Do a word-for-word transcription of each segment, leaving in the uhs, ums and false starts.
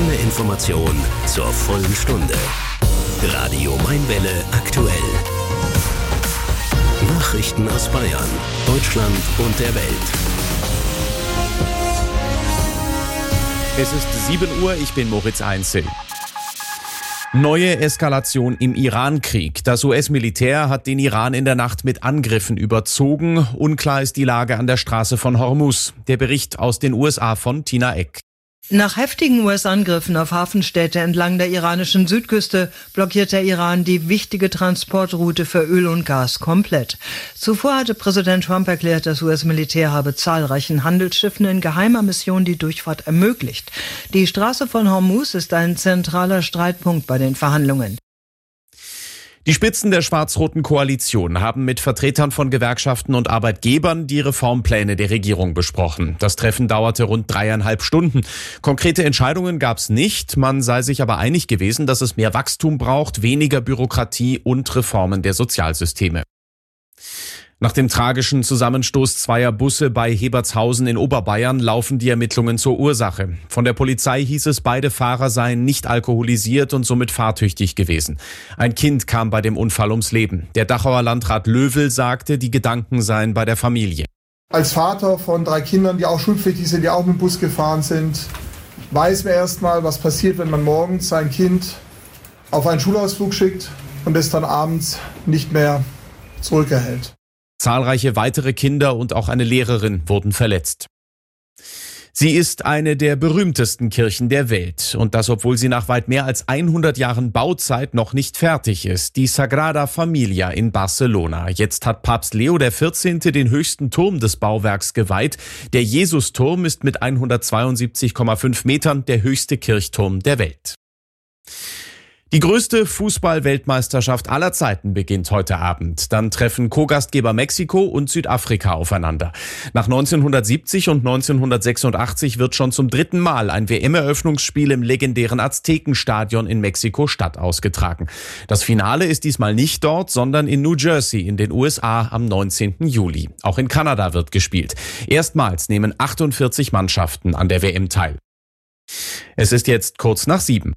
volle Information zur vollen Stunde. Radio Mainwelle aktuell. Nachrichten aus Bayern, Deutschland und der Welt. Es ist sieben Uhr, ich bin Moritz Einzel. Neue Eskalation im Iran-Krieg. Das U S-Militär hat den Iran in der Nacht mit Angriffen überzogen. Unklar ist die Lage an der Straße von Hormuz. Der Bericht aus den U S A von Tina Eck. Nach heftigen U S-Angriffen auf Hafenstädte entlang der iranischen Südküste blockiert der Iran die wichtige Transportroute für Öl und Gas komplett. Zuvor hatte Präsident Trump erklärt, das U S-Militär habe zahlreichen Handelsschiffen in geheimer Mission die Durchfahrt ermöglicht. Die Straße von Hormuz ist ein zentraler Streitpunkt bei den Verhandlungen. Die Spitzen der schwarz-roten Koalition haben mit Vertretern von Gewerkschaften und Arbeitgebern die Reformpläne der Regierung besprochen. Das Treffen dauerte rund dreieinhalb Stunden. Konkrete Entscheidungen gab es nicht. Man sei sich aber einig gewesen, dass es mehr Wachstum braucht, weniger Bürokratie und Reformen der Sozialsysteme. Nach dem tragischen Zusammenstoß zweier Busse bei Hebertshausen in Oberbayern laufen die Ermittlungen zur Ursache. Von der Polizei hieß es, beide Fahrer seien nicht alkoholisiert und somit fahrtüchtig gewesen. Ein Kind kam bei dem Unfall ums Leben. Der Dachauer Landrat Löwel sagte, die Gedanken seien bei der Familie. Als Vater von drei Kindern, die auch schulpflichtig sind, die auch mit dem Bus gefahren sind, weiß man erstmal, was passiert, wenn man morgens sein Kind auf einen Schulausflug schickt und es dann abends nicht mehr zurückerhält. Zahlreiche weitere Kinder und auch eine Lehrerin wurden verletzt. Sie ist eine der berühmtesten Kirchen der Welt. Und das, obwohl sie nach weit mehr als hundert Jahren Bauzeit noch nicht fertig ist. Die Sagrada Familia in Barcelona. Jetzt hat Papst Leo der vierzehnte den höchsten Turm des Bauwerks geweiht. Der Jesusturm ist mit hundertzweiundsiebzig Komma fünf Metern der höchste Kirchturm der Welt. Die größte Fußball-Weltmeisterschaft aller Zeiten beginnt heute Abend. Dann treffen Co-Gastgeber Mexiko und Südafrika aufeinander. Nach neunzehnhundertsiebzig und neunzehnhundertsechsundachtzig wird schon zum dritten Mal ein W M-Eröffnungsspiel im legendären Aztekenstadion in Mexiko-Stadt ausgetragen. Das Finale ist diesmal nicht dort, sondern in New Jersey in den U S A am neunzehnten Juli. Auch in Kanada wird gespielt. Erstmals nehmen achtundvierzig Mannschaften an der W M teil. Es ist jetzt kurz nach sieben.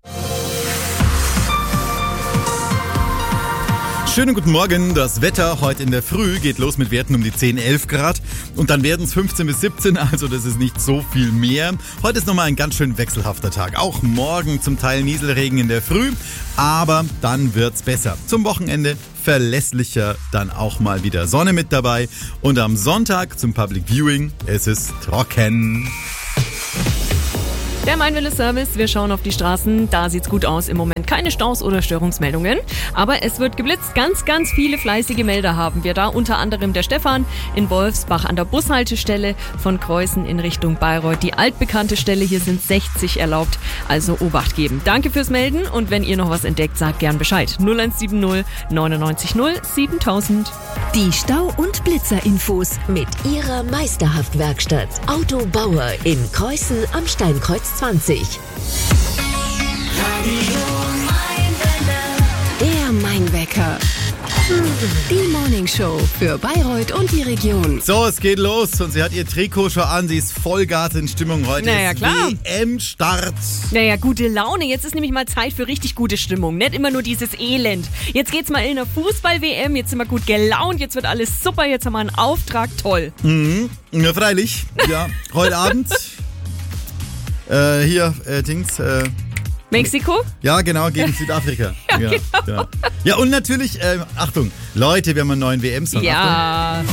Schönen guten Morgen. Das Wetter heute in der Früh geht los mit Werten um die zehn, elf Grad und dann werden es fünfzehn bis siebzehn, also das ist nicht so viel mehr. Heute ist nochmal ein ganz schön wechselhafter Tag. Auch morgen zum Teil Nieselregen in der Früh, aber dann wird's besser. Zum Wochenende verlässlicher, dann auch mal wieder Sonne mit dabei und am Sonntag zum Public Viewing, es ist trocken. Der Mainwelle Service, wir schauen auf die Straßen, da sieht's gut aus im Moment. Keine Staus oder Störungsmeldungen, aber es wird geblitzt. Ganz, ganz viele fleißige Melder haben wir da, unter anderem der Stefan in Wolfsbach an der Bushaltestelle von Kreuzen in Richtung Bayreuth. Die altbekannte Stelle, hier sind sechzig erlaubt, also Obacht geben. Danke fürs Melden und wenn ihr noch was entdeckt, sagt gern Bescheid. null eins sieben null neun neun null siebentausend. Die Stau- und Blitzer-Infos mit ihrer Meisterhaft-Werkstatt Auto Bauer in Kreuzen am Steinkreuz zwanzig. Der Mainwecker. Die Morningshow für Bayreuth und die Region. So, es geht los und sie hat ihr Trikot schon an. Sie ist Vollgas in Stimmung heute. Naja, ist klar. W M-Start. Naja, gute Laune. Jetzt ist nämlich mal Zeit für richtig gute Stimmung. Nicht immer nur dieses Elend. Jetzt geht's mal in der Fußball-W M. Jetzt sind wir gut gelaunt. Jetzt wird alles super. Jetzt haben wir einen Auftrag. Toll. Mhm. Ja, freilich. Ja, heute Abend. Äh, hier, äh, Dings, äh, Mexiko? Ja, genau, gegen Südafrika. ja, ja, genau. genau. Ja, und natürlich, äh, Achtung, Leute, wir haben einen neuen W M-Song. Ja.